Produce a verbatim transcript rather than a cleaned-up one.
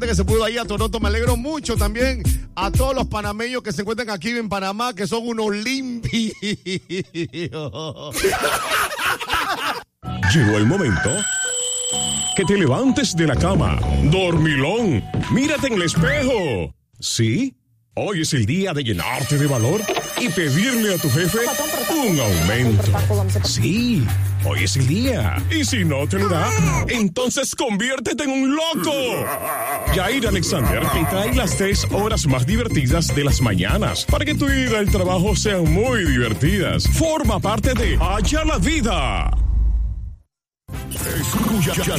que se pudo ir a Toronto. Me alegro mucho también a todos los panameños que se encuentran aquí en Panamá, que son unos limpios. Llegó el momento que te levantes de la cama, dormilón, mírate en el espejo. ¿Sí? Hoy es el día de llenarte de valor y pedirle a tu jefe un aumento. Sí, hoy es el día. Y si no te lo da, entonces conviértete en un loco. Yair Alexander te trae las tres horas más divertidas de las mañanas para que tu ida al trabajo sean muy divertidas. Forma parte de Haya la Vida. Escuchas